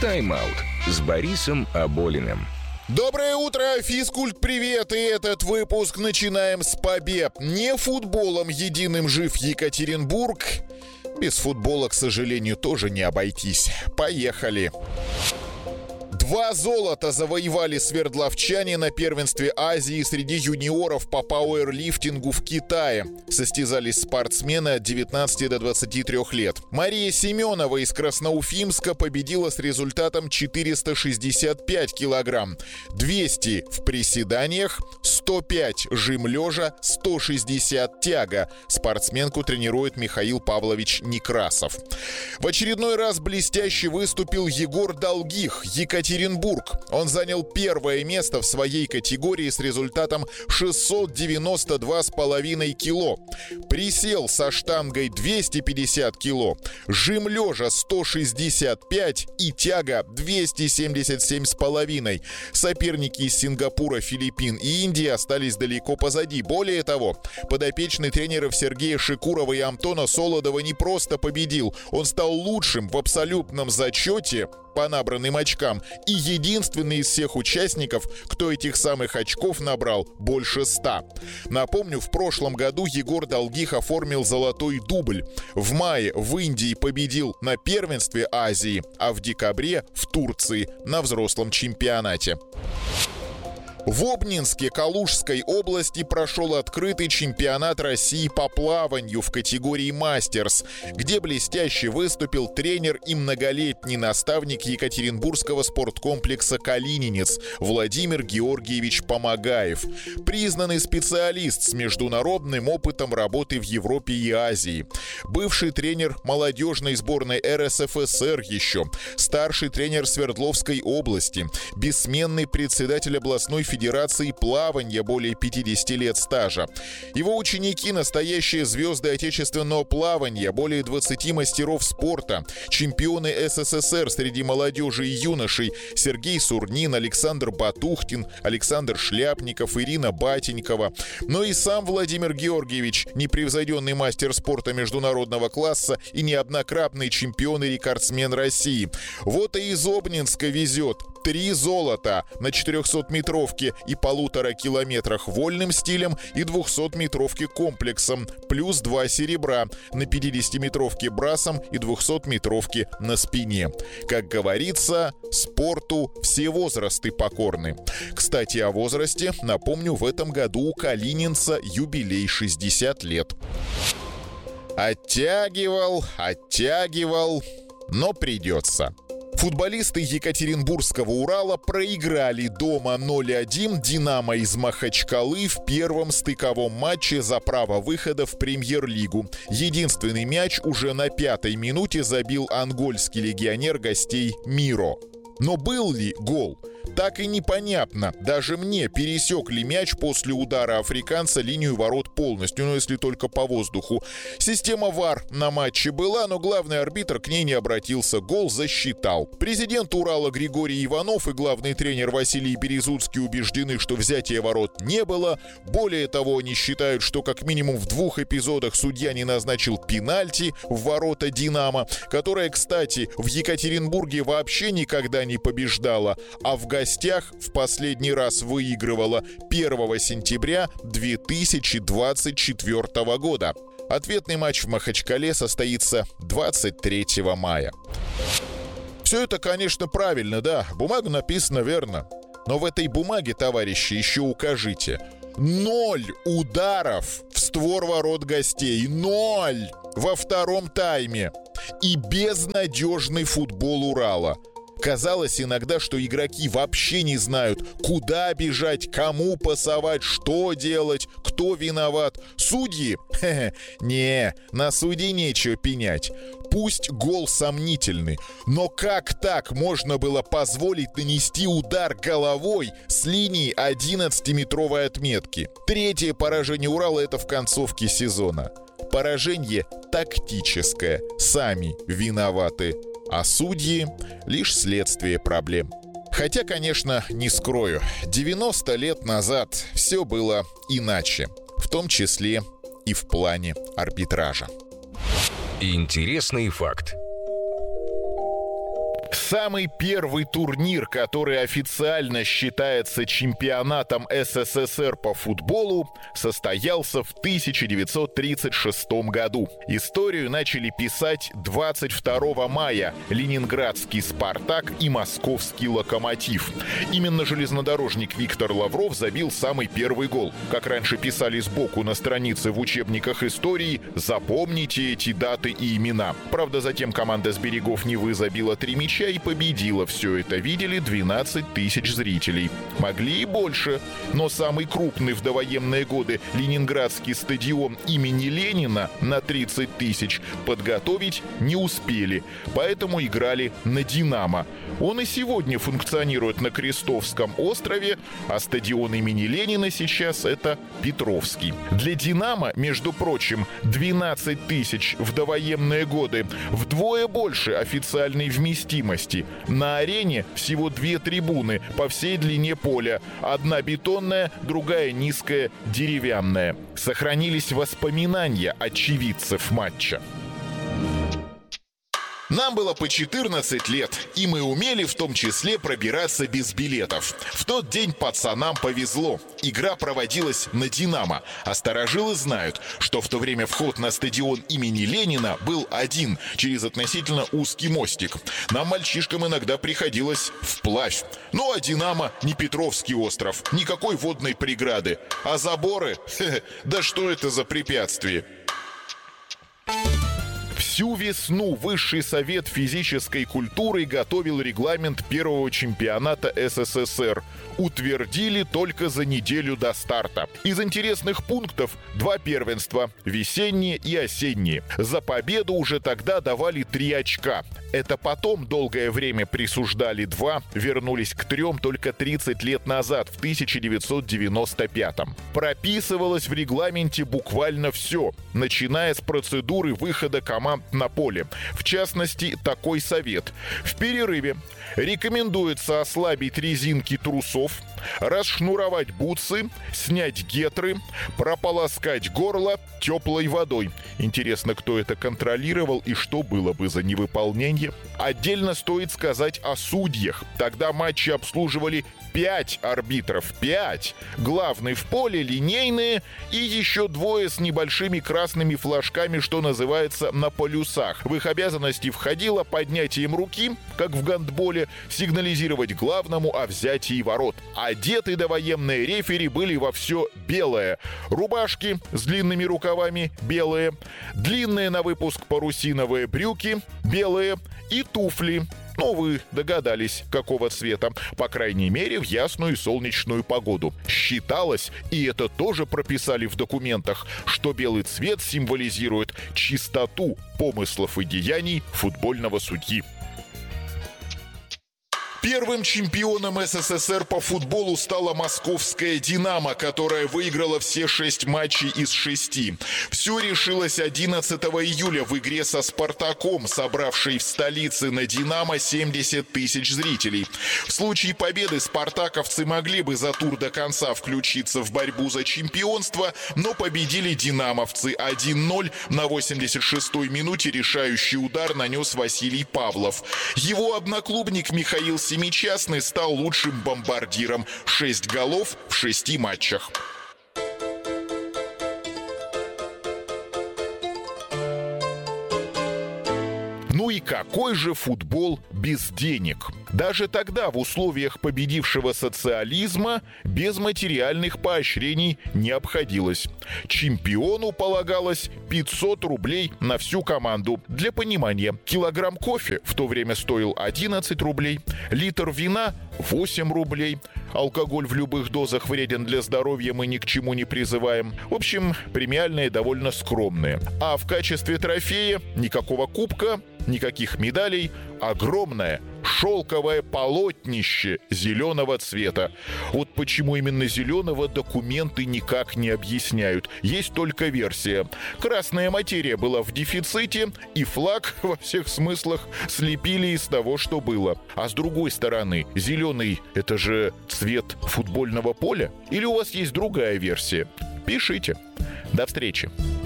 Тайм-аут с Борисом Аболиным. Доброе утро, физкульт-привет, и этот выпуск начинаем с побед. Не футболом единым жив Екатеринбург. Без футбола, к сожалению, тоже не обойтись. Поехали. 2 золота завоевали свердловчане на первенстве Азии среди юниоров по пауэрлифтингу в Китае. Состязались спортсмены от 19 до 23 лет. Мария Семенова из Красноуфимска победила с результатом 465 килограмм. 200 в приседаниях, 105 жим лежа, 160 тяга. Спортсменку тренирует Михаил Павлович Некрасов. В очередной раз блестяще выступил Егор Долгих, Екатеринбург. Он занял первое место в своей категории с результатом 692,5 кило. Присел со штангой 250 кило, жим лежа 165 и тяга 277,5. Соперники из Сингапура, Филиппин и Индии остались далеко позади. Более того, подопечный тренеров Сергея Шикурова и Антона Солодова не просто победил, он стал лучшим в абсолютном зачете по набранным очкам и единственный из всех участников, кто этих самых очков набрал больше 100. Напомню, в прошлом году Егор Долгих оформил золотой дубль. В мае в Индии победил на первенстве Азии, а в декабре в Турции на взрослом чемпионате. В Обнинске Калужской области прошел открытый чемпионат России по плаванию в категории «Мастерс», где блестяще выступил тренер и многолетний наставник Екатеринбургского спорткомплекса «Калининец» Владимир Георгиевич Помогаев, признанный специалист с международным опытом работы в Европе и Азии, бывший тренер молодежной сборной РСФСР еще, старший тренер Свердловской области, бессменный председатель областной Федерации плавания, более 50 лет стажа. Его ученики — настоящие звезды отечественного плавания, более 20 мастеров спорта, чемпионы СССР среди молодежи и юношей: Сергей Сурнин, Александр Батухтин, Александр Шляпников, Ирина Батенькова. Но и сам Владимир Георгиевич — непревзойденный мастер спорта международного класса и неоднократный чемпион и рекордсмен России. Вот и из Обнинска везет 3 золота на 400-метровке и 1,5 километрах вольным стилем и 200-метровке комплексом, плюс 2 серебра на 50-метровке брасом и 200-метровке на спине. Как говорится, спорту все возрасты покорны. Кстати, о возрасте. Напомню, в этом году у калининца юбилей 60 лет. Оттягивал, но придется. Футболисты Екатеринбургского Урала проиграли дома 0-1 «Динамо» из Махачкалы в первом стыковом матче за право выхода в премьер-лигу. Единственный мяч уже на 5-й минуте забил ангольский легионер гостей Миро. Но был ли гол? Так и непонятно. Даже мне, пересек ли мяч после удара африканца линию ворот полностью, но если только по воздуху. Система ВАР на матче была, но главный арбитр к ней не обратился. Гол засчитал. Президент Урала Григорий Иванов и главный тренер Василий Березуцкий убеждены, что взятия ворот не было. Более того, они считают, что как минимум в 2 эпизодах судья не назначил пенальти в ворота «Динамо», которая, кстати, в Екатеринбурге вообще никогда не побеждала, а в гостях в последний раз выигрывала 1 сентября 2024 года. Ответный матч в Махачкале состоится 23 мая. Все это, конечно, правильно, да, бумага написана верно. Но в этой бумаге, товарищи, еще укажите: 0 ударов в створ ворот гостей. 0 во втором тайме. И безнадежный футбол Урала. Казалось иногда, что игроки вообще не знают, куда бежать, кому пасовать, что делать, кто виноват. Судьи? Не, на судей нечего пенять. Пусть гол сомнительный, но как так можно было позволить нанести удар головой с линии 11-метровой отметки? 3-е поражение Урала — это в концовке сезона. Поражение тактическое, сами виноваты. А судьи — лишь следствие проблем. Хотя, конечно, не скрою, 90 лет назад все было иначе, в том числе и в плане арбитража. Интересный факт. Самый первый турнир, который официально считается чемпионатом СССР по футболу, состоялся в 1936 году. Историю начали писать 22 мая ленинградский «Спартак» и московский «Локомотив». Именно железнодорожник Виктор Лавров забил самый первый гол. Как раньше писали сбоку на странице в учебниках истории, запомните эти даты и имена. Правда, затем команда с берегов Невы забила 3 мяча и победила. Все это видели 12 тысяч зрителей. Могли и больше. Но самый крупный в довоенные годы ленинградский стадион имени Ленина на 30 тысяч подготовить не успели. Поэтому играли на «Динамо». Он и сегодня функционирует на Крестовском острове, а стадион имени Ленина сейчас это Петровский. Для «Динамо», между прочим, 12 тысяч в довоенные годы вдвое больше официальной вместимости. На арене всего 2 трибуны по всей длине поля. Одна бетонная, другая низкая, деревянная. Сохранились воспоминания очевидцев матча. Нам было по 14 лет, и мы умели в том числе пробираться без билетов. В тот день пацанам повезло. Игра проводилась на «Динамо», а старожилы знают, что в то время вход на стадион имени Ленина был один, через относительно узкий мостик. Нам, мальчишкам, иногда приходилось вплавь. Ну а «Динамо» не Петровский остров, никакой водной преграды. А заборы? Да что это за препятствие? Всю весну Высший совет физической культуры готовил регламент первого чемпионата СССР. Утвердили только за неделю до старта. Из интересных пунктов 2 первенства – весенние и осенние. За победу уже тогда давали 3 очка. Это потом долгое время присуждали 2, вернулись к 3 только 30 лет назад, в 1995-м. Прописывалось в регламенте буквально все, начиная с процедуры выхода команд на поле. В частности, такой совет. В перерыве рекомендуется ослабить резинки трусов, расшнуровать бутсы, снять гетры, прополоскать горло теплой водой. Интересно, кто это контролировал и что было бы за невыполнение? Отдельно стоит сказать о судьях. Тогда матчи обслуживали 5 арбитров. 5. Главный в поле, линейные и еще 2 с небольшими красными флажками, что называется, на полюсах. В их обязанности входило поднятием руки, как в гандболе, сигнализировать главному о взятии ворот. Одеты довоенные рефери были во все белое. Рубашки с длинными рукавами белые, длинные на выпуск парусиновые брюки белые и туфли. Ну, вы догадались, какого цвета. По крайней мере, в ясную солнечную погоду. Считалось, и это тоже прописали в документах, что белый цвет символизирует чистоту помыслов и деяний футбольного судьи. Первым чемпионом СССР по футболу стала московская «Динамо», которая выиграла все 6 матчей из 6. Все решилось 11 июля в игре со «Спартаком», собравшей в столице на «Динамо» 70 тысяч зрителей. В случае победы спартаковцы могли бы за тур до конца включиться в борьбу за чемпионство, но победили динамовцы 1-0. На 86-й минуте решающий удар нанес Василий Павлов. Его одноклубник Михаил Семичастный стал лучшим бомбардиром. 6 голов в 6 матчах. Ну и какой же футбол без денег? Даже тогда, в условиях победившего социализма, без материальных поощрений не обходилось. Чемпиону полагалось 500 рублей на всю команду. Для понимания, килограмм кофе в то время стоил 11 рублей, литр вина – 8 рублей. Алкоголь в любых дозах вреден для здоровья, мы ни к чему не призываем. В общем, премиальные довольно скромные. А в качестве трофея никакого кубка, никаких медалей, огромное шелковое полотнище зеленого цвета. Вот почему именно зеленого документы никак не объясняют. Есть только версия. Красная материя была в дефиците, и флаг во всех смыслах слепили из того, что было. А с другой стороны, зеленый — это же цвет футбольного поля? Или у вас есть другая версия? Пишите. До встречи.